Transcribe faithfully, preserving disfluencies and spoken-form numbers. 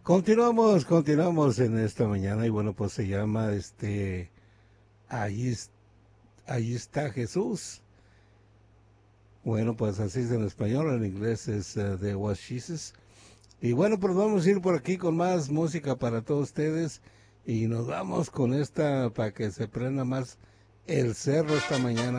Continuamos, continuamos en esta mañana y bueno, pues se llama este, ahí, es- ahí está Jesús. Bueno, pues así es en español, en inglés es uh, The Was Jesus. Y bueno, pues vamos a ir por aquí con más música para todos ustedes y nos vamos con esta para que se prenda más el cerro esta mañana.